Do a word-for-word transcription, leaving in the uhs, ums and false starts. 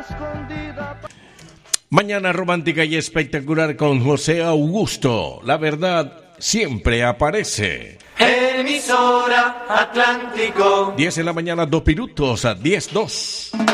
Mañana romántica y espectacular con José Augusto. La verdad siempre aparece. Emisora Atlántico. diez de la mañana, dos minutos a diez dos.